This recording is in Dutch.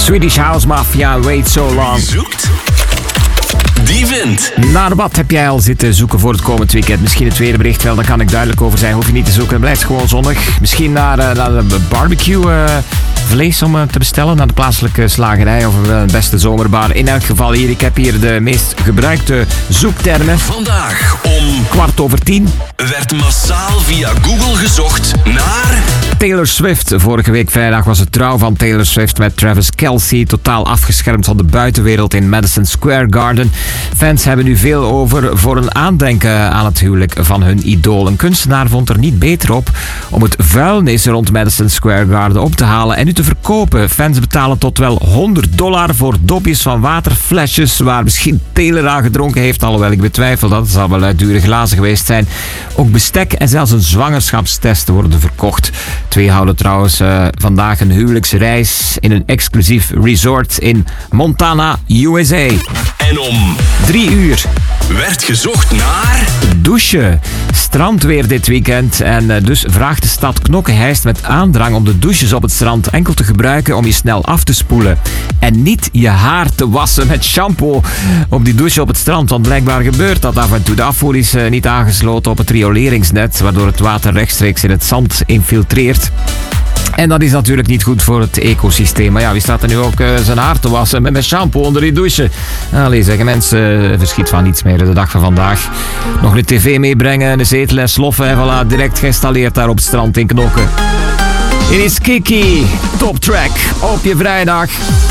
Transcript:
Swedish House Mafia, Wait So Long. Zoekt, die vindt. Naar wat heb jij al zitten zoeken voor het komend weekend? Misschien het tweede wel, daar kan ik duidelijk over zijn. Hoef je niet te zoeken, het blijft gewoon zonnig. Misschien naar de barbecue vlees om te bestellen, naar de plaatselijke slagerij of een beste zomerbar. In elk geval hier, ik heb hier de meest gebruikte zoektermen. Vandaag om 9:15. werd massaal via Google gezocht naar... Taylor Swift. Vorige week vrijdag was het trouw van Taylor Swift met Travis Kelce. Totaal afgeschermd van de buitenwereld in Madison Square Garden. Fans hebben nu veel over voor een aandenken aan het huwelijk van hun idool. Een kunstenaar vond er niet beter op om het vuilnis rond Madison Square Garden op te halen en nu te verkopen. Fans betalen tot wel $100 voor dopjes van waterflesjes waar misschien Taylor aan gedronken heeft, alhoewel ik betwijfel dat. Het zal wel uit dure glazen geweest zijn. Ook bestek en zelfs een zwangerschapstest worden verkocht. Twee houden trouwens vandaag een huwelijksreis in een exclusief resort in Montana, USA. En om 3:00 werd gezocht naar... douchen. Strandweer dit weekend en dus vraagt de stad Knokke-Heist met aandrang om de douches op het strand enkel te gebruiken om je snel af te spoelen. En niet je haar te wassen met shampoo op die douche op het strand, want blijkbaar gebeurt dat af en toe. De afvoer is niet aangesloten op het rioleringsnet, waardoor het water rechtstreeks in het zand infiltreert. En dat is natuurlijk niet goed voor het ecosysteem. Maar ja, wie staat er nu ook zijn haar te wassen met shampoo onder die douche? Allee, zeggen mensen, verschiet van niets meer de dag van vandaag. Nog een tv meebrengen, een zetel en sloffen en voilà, direct geïnstalleerd daar op het strand in Knokke. Hier is Kiki, Top Track op je vrijdag.